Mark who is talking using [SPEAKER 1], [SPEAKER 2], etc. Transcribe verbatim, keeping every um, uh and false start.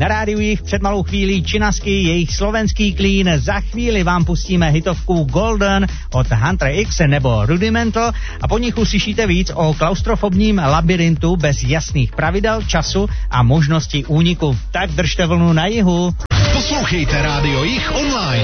[SPEAKER 1] Na rádiu jich před malou chvílí Činasky, jejich slovenský klín. Za chvíli vám pustíme hitovku Golden od Hunter X nebo Rudimental a po nich uslyšíte víc o klaustrofobním labirintu bez jasných pravidel, času a možnosti úniku. Tak držte vlnu na jihu.
[SPEAKER 2] Poslouchejte Rádio Jich online.